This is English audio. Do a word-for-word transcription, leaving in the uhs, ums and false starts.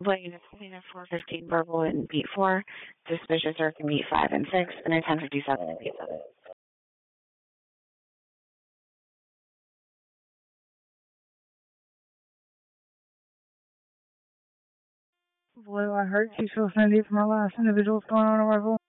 Lane is four fifteen verbal and beat four. Suspicious are can meet five and six, and a ten fifty seven and beat seven. Blue, I heard two still Cindy from our last individuals going on arrival.